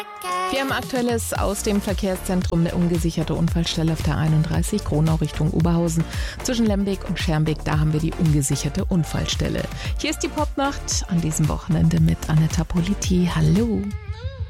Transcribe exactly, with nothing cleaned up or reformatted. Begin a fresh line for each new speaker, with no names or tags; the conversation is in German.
Wir haben Aktuelles aus dem Verkehrszentrum. Eine ungesicherte Unfallstelle auf der einunddreißig, Gronau Richtung Oberhausen. Zwischen Lembeck und Schermbeck, da haben wir die ungesicherte Unfallstelle. Hier ist die Popnacht an diesem Wochenende mit Aneta Politi. Hallo.